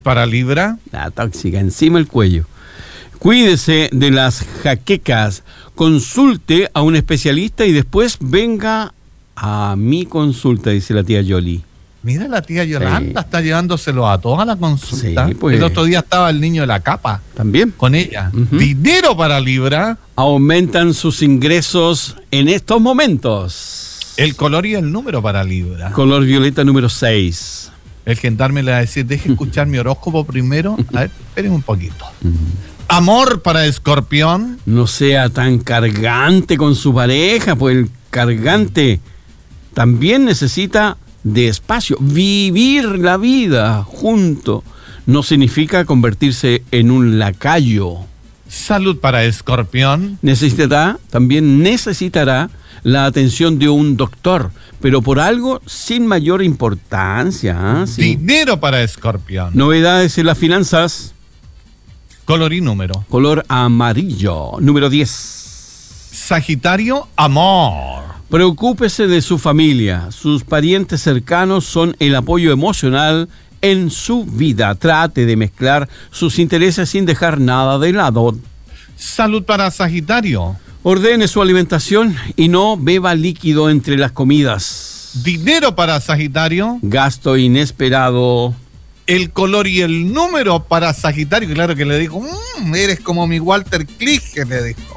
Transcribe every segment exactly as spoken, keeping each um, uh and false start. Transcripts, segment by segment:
para Libra. La tóxica, encima el cuello. Cuídese de las jaquecas. Consulte a un especialista y después venga a mi consulta, dice la tía Yoli. Mira, la tía Yolanda sí. Está llevándoselo a toda la consulta. Sí, pues. El otro día estaba el niño de la capa. También. Con ella. Uh-huh. Dinero para Libra. Aumentan sus ingresos en estos momentos. El color y el número para Libra. Color violeta número seis. El gendarme le va a decir, deje escuchar mi horóscopo primero. A ver, esperen un poquito. Uh-huh. Amor para Escorpión. No sea tan cargante con su pareja, pues el cargante también necesita de espacio. Vivir la vida junto no significa convertirse en un lacayo. Salud para Escorpión. Necesitará, también necesitará la atención de un doctor, pero por algo sin mayor importancia. ¿eh? Sí. Dinero para Escorpión. Novedades en las finanzas. Color y número. Color amarillo, número diez. Sagitario, amor. Preocúpese de su familia. Sus parientes cercanos son el apoyo emocional en su vida. Trate de mezclar sus intereses sin dejar nada de lado. Salud para Sagitario. Ordene su alimentación y no beba líquido entre las comidas. Dinero para Sagitario. Gasto inesperado. El color y el número para Sagitario. Claro que le dijo, mmm, eres como mi Walter Klige, le dijo.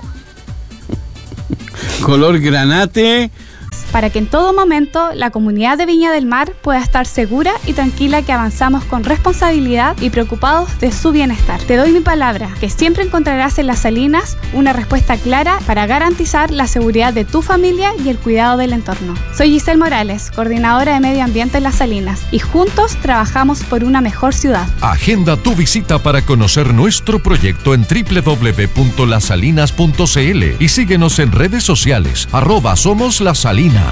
Color granate. Para que en todo momento la comunidad de Viña del Mar pueda estar segura y tranquila que avanzamos con responsabilidad y preocupados de su bienestar. Te doy mi palabra, que siempre encontrarás en Las Salinas una respuesta clara para garantizar la seguridad de tu familia y el cuidado del entorno. Soy Giselle Morales, coordinadora de Medio Ambiente en Las Salinas, y juntos trabajamos por una mejor ciudad. Agenda tu visita para conocer nuestro proyecto en doble u doble u doble u punto las salinas punto c l y síguenos en redes sociales, arroba Somos Las Salinas.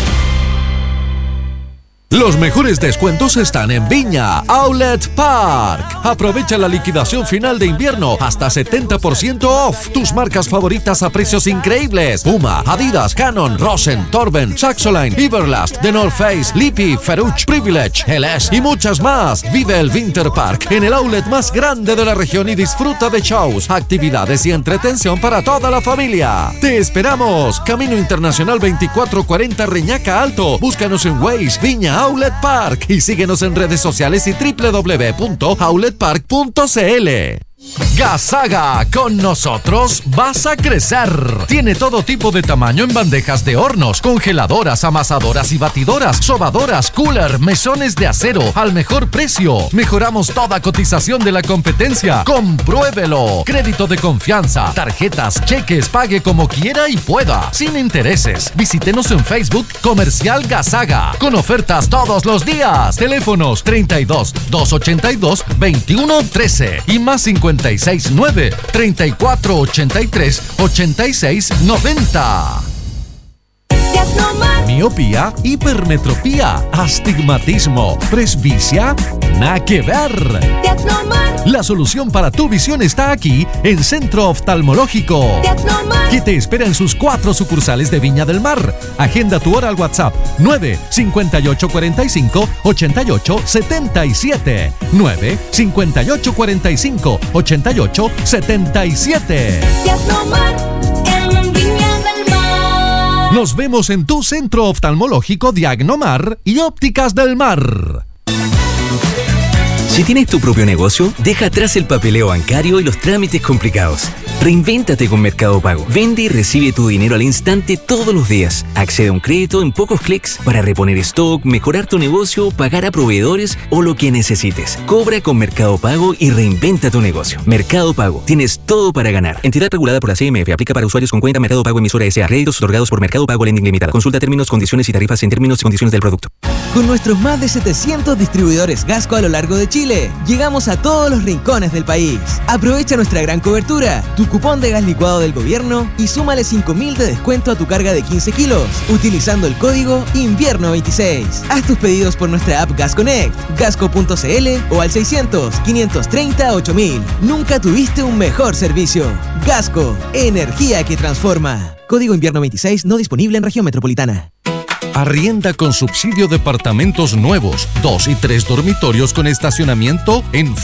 Los mejores descuentos están en Viña Outlet Park. Aprovecha la liquidación final de invierno hasta setenta por ciento off. Tus marcas favoritas a precios increíbles: Puma, Adidas, Canon, Rosen, Torben, Saxoline, Everlast, The North Face, Lippy, Ferruch, Privilege, L S y muchas más. Vive el Winter Park en el outlet más grande de la región y disfruta de shows, actividades y entretención para toda la familia. Te esperamos. Camino Internacional veinticuatro cuarenta Reñaca Alto. Búscanos en Waze, Viña Outlet Park, y síguenos en redes sociales y doble u doble u doble u punto outlet park punto c l. Gasaga, con nosotros vas a crecer. Tiene todo tipo de tamaño en bandejas de hornos, congeladoras, amasadoras y batidoras, sobadoras, cooler, mesones de acero al mejor precio. Mejoramos toda cotización de la competencia. Compruébelo. Crédito de confianza, tarjetas, cheques, pague como quiera y pueda, sin intereses. Visítenos en Facebook Comercial Gasaga, con ofertas todos los días. Teléfonos treinta y dos, doscientos ochenta y dos, veintiuno trece y más cincuenta y seis nueve, treinta y cuatro ochenta y tres, ochenta y seis noventa. Miopía, hipermetropía, astigmatismo, presbicia, nada que ver. La solución para tu visión está aquí en Centro Oftalmológico, que te espera en sus cuatro sucursales de Viña del Mar. Agenda tu hora al WhatsApp nueve cincuenta y ocho cuarenta y cinco, ochenta y ocho setenta y siete. nueve cincuenta y ocho cuarenta y cinco, ochenta y ocho setenta y siete. Nos vemos en tu Centro Oftalmológico Diagnomar y Ópticas del Mar. Si tienes tu propio negocio, deja atrás el papeleo bancario y los trámites complicados. Reinvéntate con Mercado Pago. Vende y recibe tu dinero al instante todos los días. Accede a un crédito en pocos clics para reponer stock, mejorar tu negocio, pagar a proveedores o lo que necesites. Cobra con Mercado Pago y reinventa tu negocio. Mercado Pago. Tienes todo para ganar. Entidad regulada por la C M F. Aplica para usuarios con cuenta Mercado Pago emisora S A. Créditos otorgados por Mercado Pago Lending Limitada. Consulta términos, condiciones y tarifas en términos y condiciones del producto. Con nuestros más de setecientos distribuidores Gasco a lo largo de Chile, llegamos a todos los rincones del país. Aprovecha nuestra gran cobertura, tu cupón de gas licuado del gobierno y súmale cinco mil de descuento a tu carga de quince kilos, utilizando el código invierno veintiséis. Haz tus pedidos por nuestra app Gas Connect, gasco punto c l o al seiscientos, quinientos treinta, ocho mil. Nunca tuviste un mejor servicio. Gasco, energía que transforma. Código invierno veintiséis no disponible en región metropolitana. Arrienda con subsidio departamentos nuevos, dos y tres dormitorios con estacionamiento en